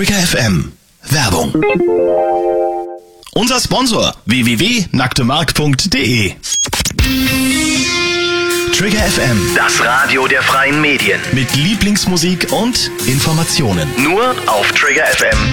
Trigger FM. Werbung. Unser Sponsor www.nacktemark.de. Trigger FM, Das Radio der freien Medien. mit Lieblingsmusik und Informationen. Nur auf Trigger FM.